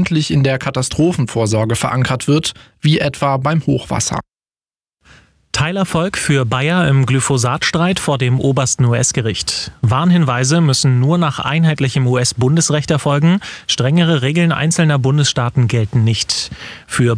endlich in der Katastrophenvorsorge verankert wird, wie etwa beim Hochwasser. Teilerfolg für Bayer im Glyphosat-Streit vor dem obersten US-Gericht. Warnhinweise müssen nur nach einheitlichem US-Bundesrecht erfolgen. Strengere Regeln einzelner Bundesstaaten gelten nicht. Für